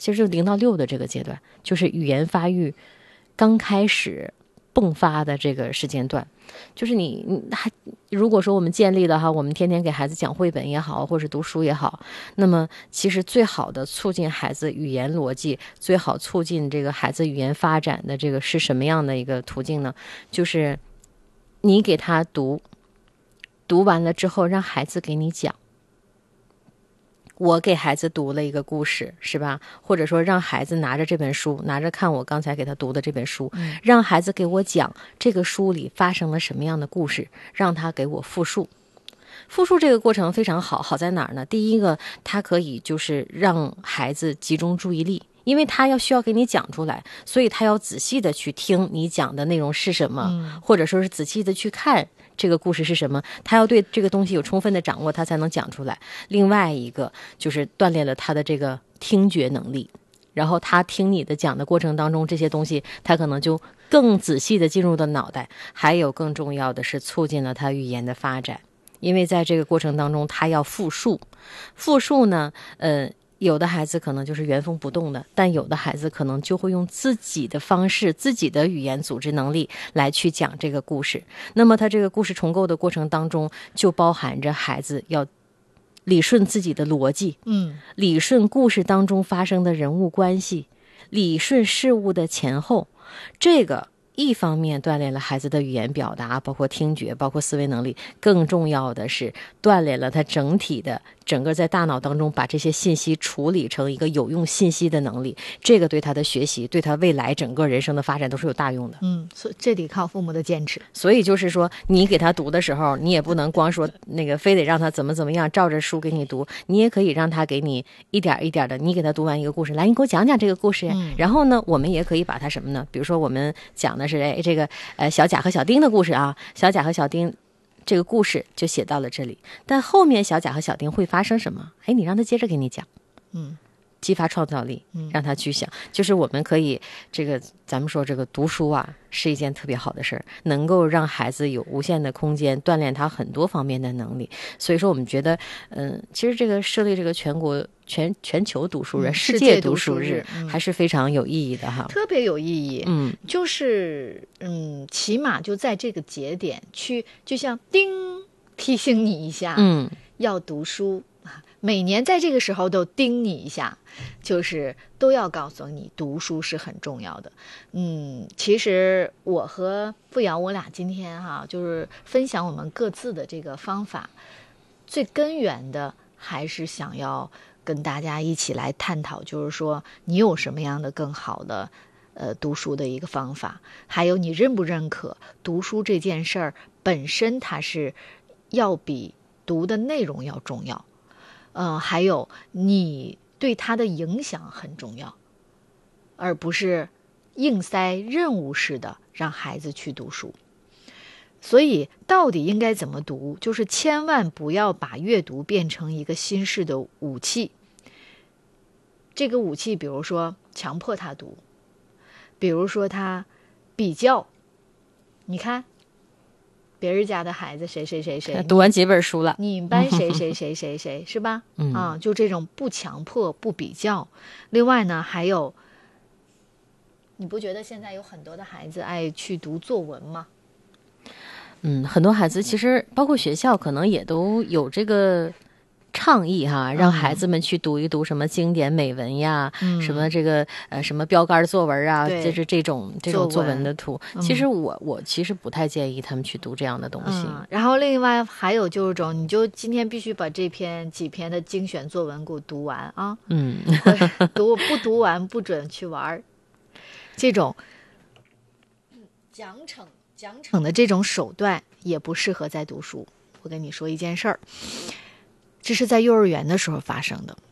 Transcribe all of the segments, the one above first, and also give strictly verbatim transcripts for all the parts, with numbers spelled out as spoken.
其实就零到六的这个阶段，就是语言发育刚开始迸发的这个时间段。就是你还如果说我们建立了哈，我们天天给孩子讲绘本也好，或者读书也好，那么其实最好的促进孩子语言逻辑，最好促进这个孩子语言发展的这个是什么样的一个途径呢？就是你给他读，读完了之后让孩子给你讲。我给孩子读了一个故事，是吧？或者说让孩子拿着这本书，拿着看我刚才给他读的这本书，嗯、让孩子给我讲这个书里发生了什么样的故事，让他给我复述。复述这个过程非常好，好在哪儿呢？第一个，它可以就是让孩子集中注意力。因为他要需要给你讲出来，所以他要仔细的去听你讲的内容是什么、嗯、或者说是仔细的去看这个故事是什么，他要对这个东西有充分的掌握，他才能讲出来。另外一个就是锻炼了他的这个听觉能力，然后他听你的讲的过程当中，这些东西他可能就更仔细的进入到脑袋。还有更重要的是促进了他语言的发展，因为在这个过程当中他要复述。复述呢呃有的孩子可能就是原封不动的，但有的孩子可能就会用自己的方式，自己的语言组织能力来去讲这个故事。那么他这个故事重构的过程当中，就包含着孩子要理顺自己的逻辑，嗯，理顺故事当中发生的人物关系，理顺事物的前后。这个一方面锻炼了孩子的语言表达，包括听觉，包括思维能力，更重要的是锻炼了他整体的整个在大脑当中把这些信息处理成一个有用信息的能力。这个对他的学习，对他未来整个人生的发展都是有大用的。 嗯，所以这得靠父母的坚持。 所以就是说，你给他读的时候，你也不能光说那个非得让他怎么怎么样照着书给你读，你也可以让他给你一点一点的，你给他读完一个故事，来，你给我讲讲这个故事、嗯、然后呢我们也可以把它什么呢，比如说我们讲的是哎这个呃小甲和小丁的故事啊，小甲和小丁这个故事就写到了这里，但后面小甲和小丁会发生什么，哎，你让他接着给你讲，嗯，激发创造力，让他去想、嗯、就是我们可以这个咱们说这个读书啊是一件特别好的事儿，能够让孩子有无限的空间，锻炼他很多方面的能力。所以说我们觉得嗯，其实这个设立这个全国全全球读书日、嗯、世界读书日、嗯、还是非常有意义的哈， 特别有意义。嗯，就是嗯，起码就在这个节点去，就像叮提醒你一下，嗯，要读书。每年在这个时候都叮你一下，就是都要告诉你读书是很重要的。嗯，其实我和付瑶我俩今天哈、啊，就是分享我们各自的这个方法，最根源的还是想要跟大家一起来探讨，就是说你有什么样的更好的呃读书的一个方法，还有你认不认可读书这件事儿本身它是要比读的内容要重要。呃，还有你对他的影响很重要，而不是硬塞任务式的让孩子去读书。所以到底应该怎么读，就是千万不要把阅读变成一个新式的武器。这个武器比如说强迫他读，比如说他比较，你看别人家的孩子谁谁谁谁读完几本书了， 你们班谁谁谁谁谁是吧？嗯啊，就这种不强迫不比较。另外呢，还有，你不觉得现在有很多的孩子爱去读作文吗？ 嗯，很多孩子其实包括学校可能也都有这个倡议哈，让孩子们去读一读什么经典美文呀，嗯、什么这个呃什么标杆作文啊，就是这种这种作文的图。嗯、其实我我其实不太建议他们去读这样的东西。 嗯、然后另外还有就是种，你就今天必须把这篇几篇的精选作文给我读完啊，嗯，读不读完不准去玩，这种奖惩奖惩的这种手段也不适合在读书。我跟你说一件事儿。这是在幼儿园的时候发生的。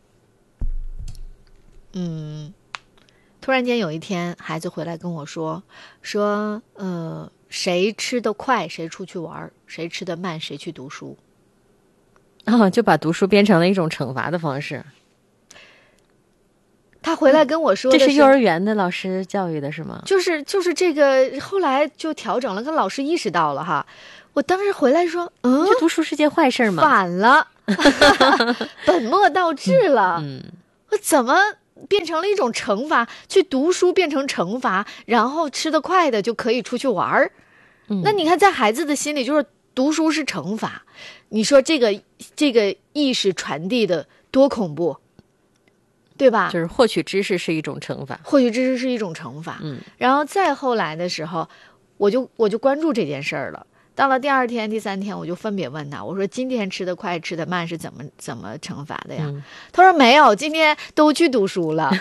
嗯，突然间有一天，孩子回来跟我说，说，呃，谁吃得快，谁出去玩；谁吃得慢，谁去读书。 哦，就把读书变成了一种惩罚的方式。 他回来跟我说的是、 嗯，这是幼儿园的老师教育的是吗？ 就是就是这个，后来就调整了，跟老师意识到了哈。我当时回来说，嗯， 这读书是件坏事吗？ 反了。本末倒置了、嗯嗯、我怎么变成了一种惩罚，去读书变成惩罚，然后吃得快的就可以出去玩儿。嗯，那你看，在孩子的心里，就是读书是惩罚，你说这个这个意识传递的多恐怖，对吧？ 就是获取知识是一种惩罚， 获取知识是一种惩罚。嗯，然后再后来的时候，我就我就关注这件事儿了。到了第二天、第三天，我就分别问他，我说：“今天吃得快、吃得慢是怎么怎么惩罚的呀？”嗯、他说：“没有，今天都去读书了。”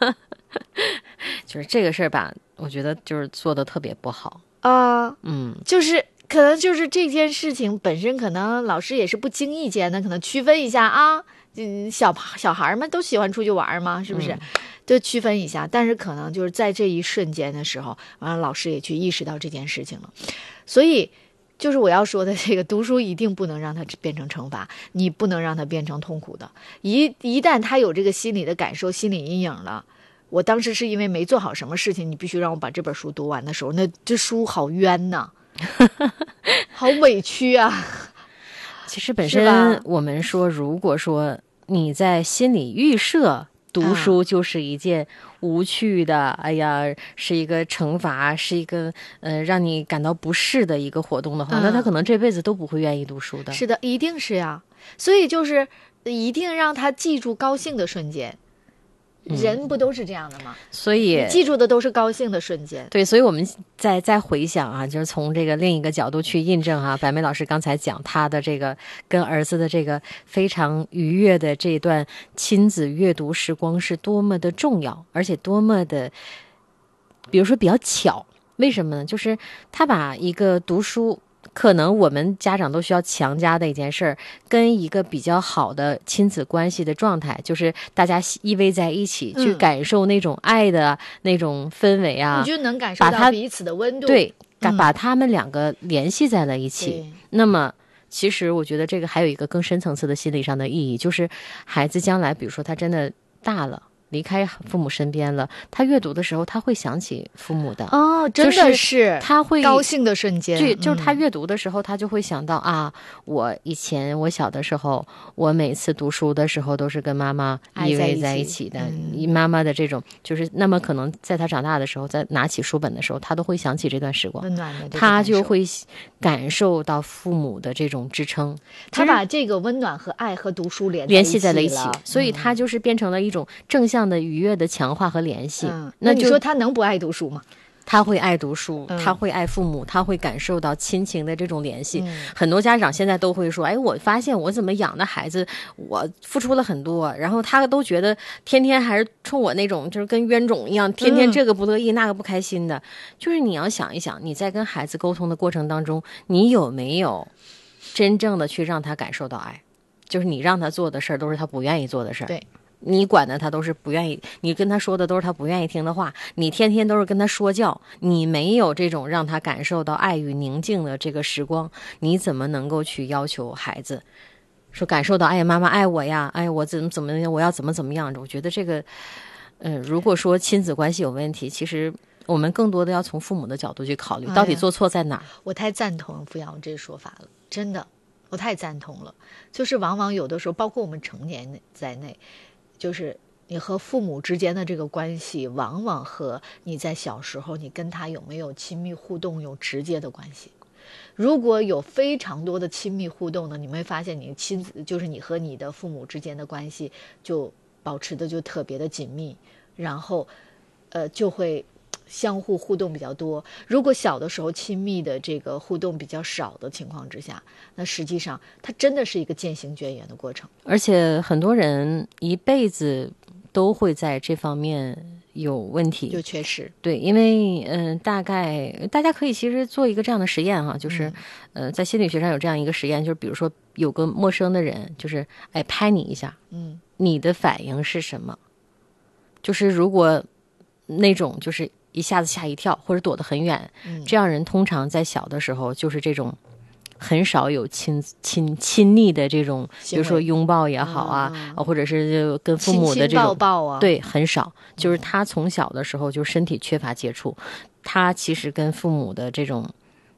就是这个事儿吧，我觉得就是做的特别不好啊、呃。嗯，就是可能就是这件事情本身，可能老师也是不经意间的，可能区分一下啊。嗯，小小孩们都喜欢出去玩嘛，是不是？嗯、就区分一下，但是可能就是在这一瞬间的时候，完了老师也去意识到这件事情了，所以。就是我要说的这个，读书一定不能让它变成惩罚，你不能让它变成痛苦的。一一旦他有这个心理的感受、心理阴影了，我当时是因为没做好什么事情，你必须让我把这本书读完的时候，那这书好冤呐，好委屈啊。 其实本身我们说，如果说你在心理预设读书就是一件无趣的、嗯、哎呀是一个惩罚，是一个呃让你感到不适的一个活动的话、嗯、那他可能这辈子都不会愿意读书的。 是的，一定是呀。所以就是一定让他记住高兴的瞬间，人不都是这样的吗？ 所以你记住的都是高兴的瞬间。 对，所以我们再再回想啊，就是从这个另一个角度去印证啊，白梅老师刚才讲他的这个跟儿子的这个非常愉悦的这段亲子阅读时光是多么的重要，而且多么的比如说比较巧。为什么呢？就是他把一个读书可能我们家长都需要强加的一件事儿，跟一个比较好的亲子关系的状态，就是大家依偎在一起、嗯、去感受那种爱的那种氛围啊， 你就能感受到彼此的温度。 对、嗯，把他们两个联系在了一起。那么其实我觉得这个还有一个更深层次的心理上的意义，就是孩子将来比如说他真的大了，离开父母身边了，他阅读的时候他会想起父母的。 哦，真的是他会高兴的瞬间。 对，就是他阅读的时候、嗯、他就会想到啊，我以前我小的时候，我每次读书的时候都是跟妈妈依偎在一起的，嗯、妈妈的这种就是那么可能在他长大的时候，在拿起书本的时候，他都会想起这段时光， 温暖的， 他就会感受到父母的这种支撑， 他把这个温暖和爱和读书联联系在了一起， 所以他就是变成了一种正向的愉悦的强化和联系。 嗯、那你说他能不爱读书吗？ 他会爱读书、嗯、他会爱父母，他会感受到亲情的这种联系、嗯、很多家长现在都会说，哎，我发现我怎么养的孩子，我付出了很多，然后他都觉得天天还是冲我那种就是跟冤种一样，天天这个不乐意、嗯、那个不开心的。就是你要想一想，你在跟孩子沟通的过程当中，你有没有真正的去让他感受到爱？就是你让他做的事儿都是他不愿意做的事儿。 对， 你管的他都是不愿意，你跟他说的都是他不愿意听的话，你天天都是跟他说教，你没有这种让他感受到爱与宁静的这个时光，你怎么能够去要求孩子说感受到哎呀妈妈爱我呀，哎我怎么怎么我要怎么怎么样？我觉得这个呃，如果说亲子关系有问题，其实我们更多的要从父母的角度去考虑，到底做错在哪儿、哎、 我太赞同付瑶这说法了，真的我太赞同了。就是往往有的时候包括我们成年在内，就是你和父母之间的这个关系往往和你在小时候你跟他有没有亲密互动有直接的关系。如果有非常多的亲密互动呢，你会发现你亲子就是你和你的父母之间的关系就保持的就特别的紧密，然后呃就会相互互动比较多。如果小的时候亲密的这个互动比较少的情况之下，那实际上它真的是一个渐行渐远的过程。 而且很多人一辈子都会在这方面有问题， 就缺失。 对，因为嗯、呃，大概大家可以其实做一个这样的实验哈，就是、嗯、呃，在心理学上有这样一个实验，就是比如说有个陌生的人，就是哎拍你一下，嗯，你的反应是什么？就是如果那种就是一下子吓一跳或者躲得很远、嗯、这样人通常在小的时候就是这种很少有亲亲亲昵的这种，比如说拥抱也好啊、嗯、或者是跟父母的这种亲亲抱抱啊， 对，很少。就是他从小的时候就身体缺乏接触，他其实跟父母的这种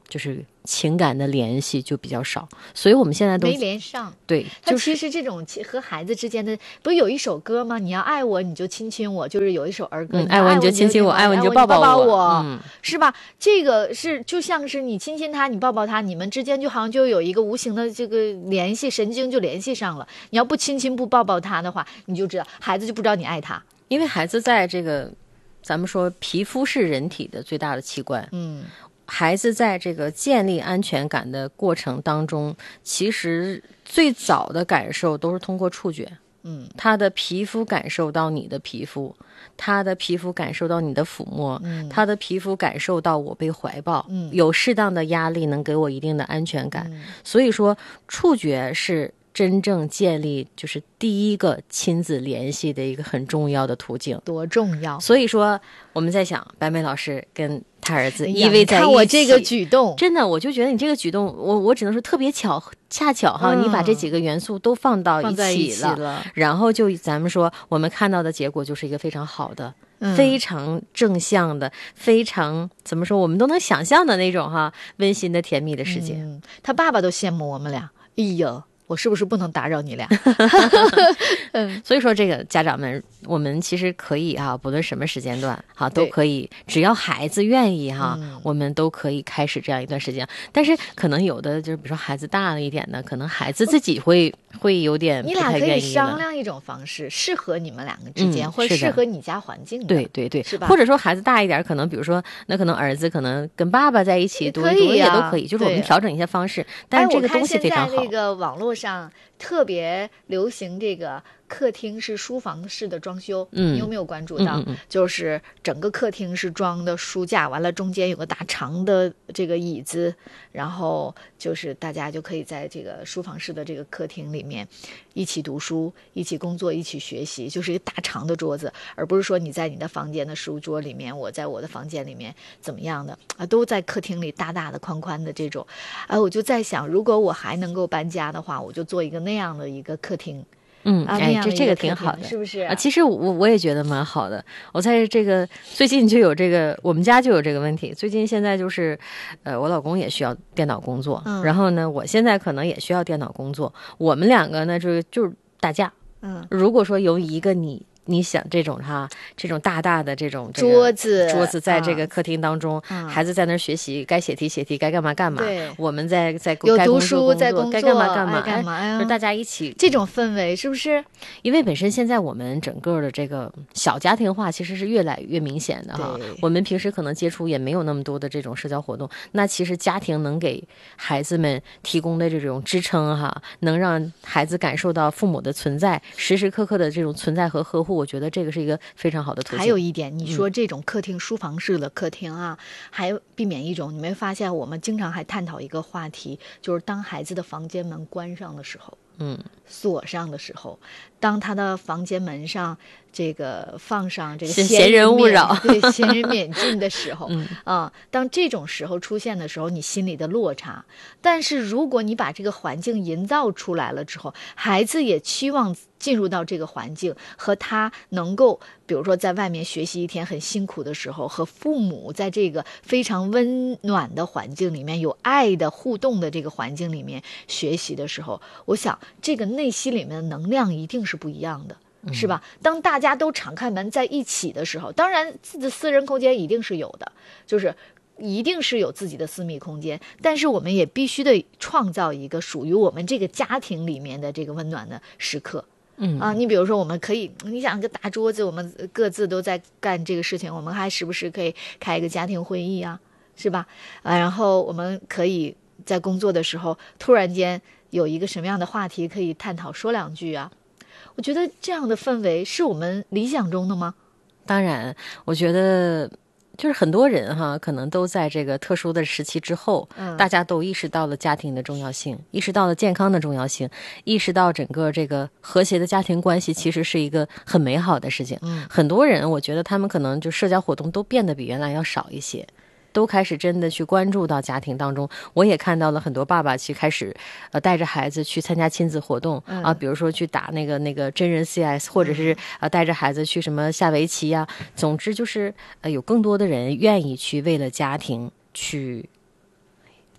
就是情感的联系就比较少，所以我们现在都没连上。 对， 他其实这种和孩子之间的，不是有一首歌吗？你要爱我你就亲亲我，就是有一首儿歌， 嗯、爱我你就亲亲我，爱我你就抱抱我， 我嗯， 是吧？这个是就像是你亲亲他，你抱抱他，你们之间就好像就有一个无形的这个联系，神经就联系上了。你要不亲亲不抱抱他的话，你就知道孩子就不知道你爱他， 因为孩子在这个咱们说皮肤是人体的最大的器官， 嗯。 孩子在这个建立安全感的过程当中，其实最早的感受都是通过触觉。 嗯， 他的皮肤感受到你的皮肤，他的皮肤感受到你的抚摸， 嗯， 他的皮肤感受到我被怀抱， 嗯， 有适当的压力能给我一定的安全感。 嗯， 所以说，触觉是真正建立就是第一个亲子联系的一个很重要的途径。 多重要！ 所以说，我们在想，白梅老师跟他儿子依偎在一起，看我这个举动， 真的，我就觉得你这个举动，我我只能说特别巧，恰巧哈、嗯，你把这几个元素都放到一起了， 一起了然后就咱们说，我们看到的结果就是一个非常好的、 嗯、 非常正向的、非常怎么说，我们都能想象的那种哈温馨的甜蜜的世界。 嗯、他爸爸都羡慕我们俩，哎呀。我是不是不能打扰你俩？ 嗯，所以说这个家长们，我们其实可以啊，不论什么时间段，哈，都可以，只要孩子愿意哈、嗯，我们都可以开始这样一段时间。但是可能有的就是，比如说孩子大了一点的，可能孩子自己会会有点不太愿意了。 你俩可以商量一种方式，适合你们两个之间，嗯、或者适合你家环境的。 对对对， 是吧？ 或者说孩子大一点，可能比如说，那可能儿子可能跟爸爸在一起读一读也都可以，就是我们调整一些方式。但是这个东西非常好。 哎，我看现在那个网络上特别流行这个客厅是书房式的装修， 嗯， 你有没有关注到？ 嗯嗯嗯就是整个客厅是装的书架，完了中间有个大长的这个椅子，然后就是大家就可以在这个书房式的这个客厅里面一起读书、一起工作、一起学习，就是一个大长的桌子，而不是说你在你的房间的书桌里面，我在我的房间里面怎么样的啊，都在客厅里大大的、宽宽的这种。啊，我就在想，如果我还能够搬家的话，我就做一个那样的一个客厅。 嗯， 啊、 哎，这这个挺好的， 是不是啊？其实我我也觉得蛮好的。我在这个最近就有这个，我们家就有这个问题。最近现在就是，呃，我老公也需要电脑工作， 嗯、 然后呢，我现在可能也需要电脑工作。我们两个呢，就就是打架。 嗯， 如果说有一个你。你想这种哈，这种大大的这种、这个、 桌子， 桌子在这个客厅当中， 嗯、 孩子在那儿学习，该写题写题，该干嘛干嘛。 对， 我们在在有读书在工作， 该干嘛干嘛， 干嘛呀？ 就大家一起这种氛围是不是？ 因为本身现在我们整个的这个小家庭化其实是越来越明显的哈。我们平时可能接触也没有那么多的这种社交活动，那其实家庭能给孩子们提供的这种支撑哈，能让孩子感受到父母的存在，时时刻刻的这种存在和呵护，我觉得这个是一个非常好的途径。 还有一点，你说这种客厅、书房式的客厅啊，嗯、还避免一种，你没发现我们经常还探讨一个话题，就是当孩子的房间门关上的时候， 嗯， 锁上的时候，当他的房间门上这个放上这个闲人勿扰， 对，闲人免进的时候， 嗯啊，当这种时候出现的时候，你心里的落差。但是如果你把这个环境营造出来了之后，孩子也期望进入到这个环境，和他能够比如说在外面学习一天很辛苦的时候，和父母在这个非常温暖的环境里面，有爱的互动的这个环境里面学习的时候，我想这个内心里面的能量一定是不一样的，是吧？当大家都敞开门在一起的时候，当然自己的私人空间一定是有的，就是一定是有自己的私密空间，但是我们也必须得创造一个属于我们这个家庭里面的这个温暖的时刻。 嗯啊，你比如说我们可以，你想个大桌子，我们各自都在干这个事情，我们还时不时可以开一个家庭会议啊，是吧？啊，然后我们可以在工作的时候突然间有一个什么样的话题可以探讨，说两句啊。我觉得这样的氛围是我们理想中的吗？ 当然，我觉得就是很多人哈，可能都在这个特殊的时期之后， 嗯， 大家都意识到了家庭的重要性，意识到了健康的重要性，意识到整个这个和谐的家庭关系其实是一个很美好的事情。 嗯， 很多人我觉得他们可能就社交活动都变得比原来要少一些，都开始真的去关注到家庭当中。我也看到了很多爸爸去开始呃带着孩子去参加亲子活动、 嗯、 啊，比如说去打那个那个真人 C S， 或者是呃带着孩子去什么下围棋呀、啊。总之就是呃有更多的人愿意去为了家庭去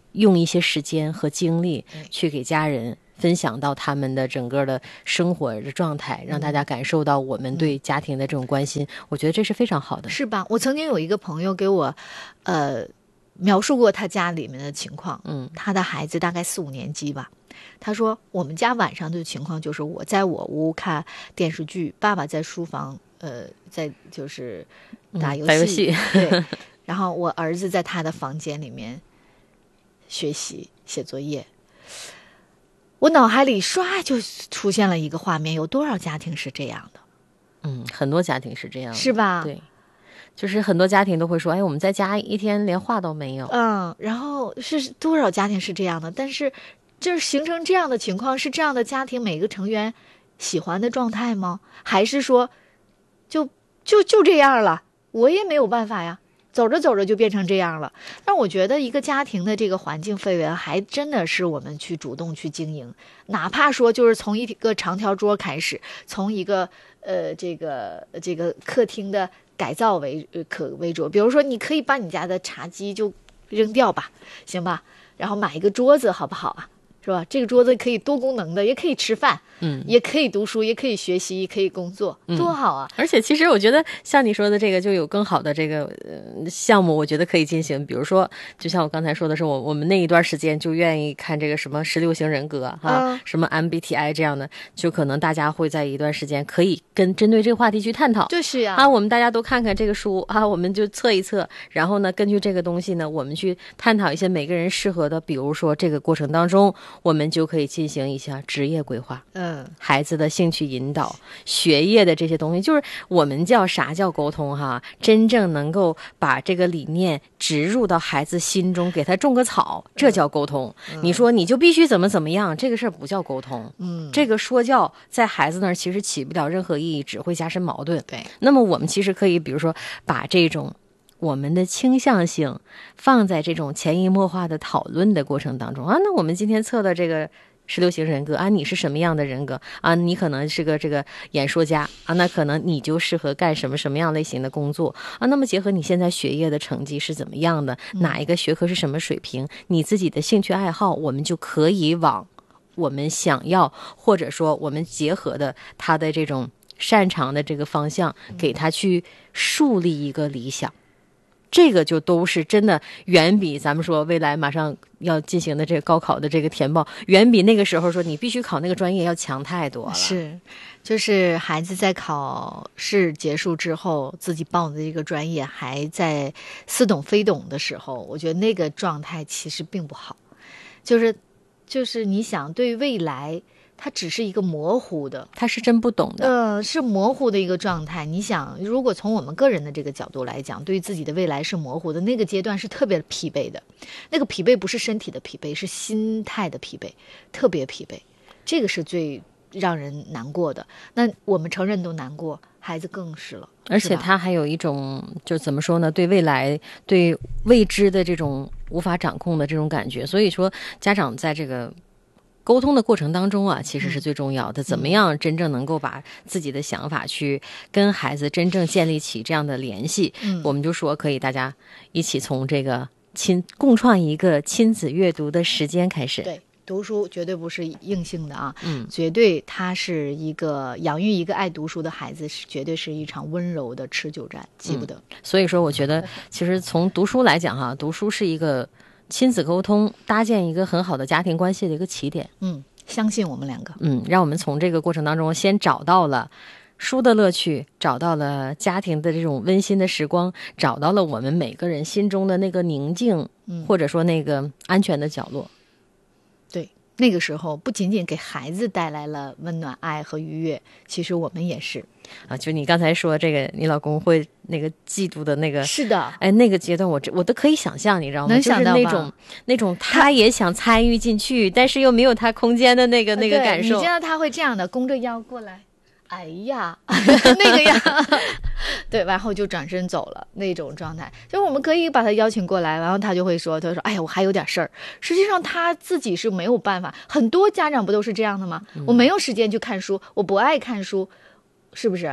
用一些时间和精力去给家人分享到他们的整个的生活的状态，让大家感受到我们对家庭的这种关心、嗯、我觉得这是非常好的， 是吧？我曾经有一个朋友给我呃描述过他家里面的情况， 嗯， 他的孩子大概四五年级吧，他说我们家晚上的情况就是我在我屋看电视剧，爸爸在书房呃在就是打游戏、嗯、 打游戏对，然后我儿子在他的房间里面学习写作业。我脑海里唰就出现了一个画面，有多少家庭是这样的？ 嗯，很多家庭是这样的， 是吧？ 对，就是很多家庭都会说，哎，我们在家一天连话都没有。 嗯，然后是多少家庭是这样的？但是就是形成这样的情况，是这样的家庭每个成员喜欢的状态吗？还是说就就就这样了，我也没有办法呀，走着走着就变成这样了。但我觉得一个家庭的这个环境氛围还真的是我们去主动去经营，哪怕说就是从一个长条桌开始，从一个呃这个这个客厅的改造为呃可为主，比如说你可以把你家的茶几就扔掉吧，行吧，然后买一个桌子好不好啊？是吧？这个桌子可以多功能的，也可以吃饭， 嗯， 也可以读书，也可以学习，也可以工作， 嗯、 多好啊！ 而且其实我觉得像你说的这个，就有更好的这个呃项目，我觉得可以进行。比如说，就像我刚才说的是，我我们那一段时间就愿意看这个什么十六型人格哈、嗯，什么 M B T I 这样的，就可能大家会在一段时间可以跟针对这个话题去探讨。 就是呀， 啊，我们大家都看看这个书啊，我们就测一测，然后呢，根据这个东西呢，我们去探讨一些每个人适合的，比如说这个过程当中。我们就可以进行一下职业规划， 嗯， 孩子的兴趣引导、学业的这些东西，就是我们叫啥叫沟通哈？真正能够把这个理念植入到孩子心中，给他种个草，这叫沟通。嗯、你说你就必须怎么怎么样，这个事儿不叫沟通。 嗯， 这个说教在孩子那儿其实起不了任何意义，只会加深矛盾。 对， 那么我们其实可以，比如说把这种。我们的倾向性放在这种潜移默化的讨论的过程当中啊，那我们今天测的这个十六型人格啊，你是什么样的人格啊？你可能是个这个演说家啊，那可能你就适合干什么什么样类型的工作啊？那么结合你现在学业的成绩是怎么样的，哪一个学科是什么水平，你自己的兴趣爱好，我们就可以往我们想要或者说我们结合的他的这种擅长的这个方向，给他去树立一个理想。这个就都是真的远比咱们说未来马上要进行的这个高考的这个填报，远比那个时候说你必须考那个专业要强太多了。 是，就是孩子在考试结束之后，自己报的这个专业还在似懂非懂的时候，我觉得那个状态其实并不好。就是就是你想对未来。它只是一个模糊的， 他是真不懂的， 呃，是模糊的一个状态。你想，如果从我们个人的这个角度来讲，对于自己的未来是模糊的，那个阶段是特别疲惫的。那个疲惫不是身体的疲惫，是心态的疲惫，特别疲惫。这个是最让人难过的。那我们成人都难过，孩子更是了。 而且他还有一种，就怎么说呢？对未来、对未知的这种无法掌控的这种感觉。所以说，家长在这个。沟通的过程当中啊，其实是最重要的。怎么样真正能够把自己的想法去跟孩子真正建立起这样的联系？嗯，我们就说可以大家一起从这个亲共创一个亲子阅读的时间开始。 对，读书绝对不是硬性的啊， 嗯， 绝对它是一个养育一个爱读书的孩子，是绝对是一场温柔的持久战，记不得。 嗯、所以说，我觉得其实从读书来讲哈，读书是一个。亲子沟通搭建一个很好的家庭关系的一个起点。 嗯，相信我们两个。 嗯，让我们从这个过程当中先找到了书的乐趣，找到了家庭的这种温馨的时光，找到了我们每个人心中的那个宁静， 嗯， 或者说那个安全的角落。 对，那个时候不仅仅给孩子带来了温暖、爱和愉悦，其实我们也是。 啊，就你刚才说这个，你老公会那个嫉妒的那个， 是的， 哎，那个阶段我我都可以想象，你知道吗？ 能想到吧？ 就是那种那种他也想参与进去，但是又没有他空间的那个那个感受。 你知道他会这样的，弓着腰过来，哎呀，那个样，对，然后就转身走了那种状态。就是我们可以把他邀请过来，然后他就会说，他说，哎呀，我还有点事儿。实际上他自己是没有办法，很多家长不都是这样的吗？嗯、我没有时间去看书，我不爱看书。是不是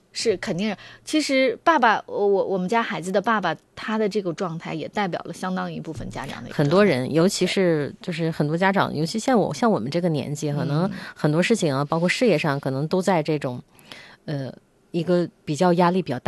是肯定。其实爸爸，我我们家孩子的爸爸，他的这个状态也代表了相当一部分家长的很多人，尤其是就是很多家长，尤其像我像我们这个年纪，可能很多事情啊，包括事业上，可能都在这种呃一个比较压力比较大